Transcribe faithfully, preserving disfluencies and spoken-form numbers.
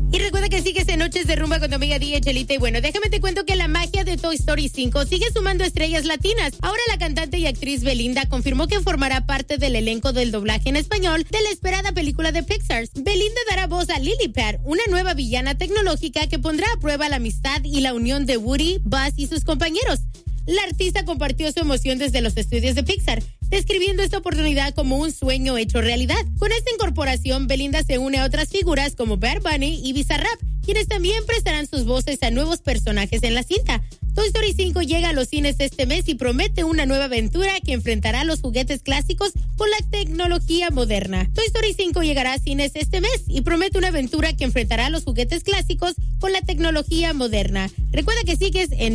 Y recuerda que sigues en Noches de Rumba con tu amiga D J Chelita. Y bueno, déjame te cuento que la magia de Toy Story cinco sigue sumando estrellas latinas. Ahora la cantante y actriz Belinda confirmó que formará parte del elenco del doblaje en español de la esperada película de Pixar. Belinda dará voz a Lily Pad, una nueva villana tecnológica que pondrá a prueba la amistad y la unión de Woody, Buzz y sus compañeros. La artista compartió su emoción desde los estudios de Pixar, describiendo esta oportunidad como un sueño hecho realidad. Con esta incorporación, Belinda se une a otras figuras como Bad Bunny y Bizarrap, quienes también prestarán sus voces a nuevos personajes en la cinta. Toy Story cinco llega a los cines este mes y promete una nueva aventura que enfrentará los juguetes clásicos con la tecnología moderna. Toy Story cinco llegará a cines este mes y promete una aventura que enfrentará los juguetes clásicos con la tecnología moderna. Recuerda que sigues en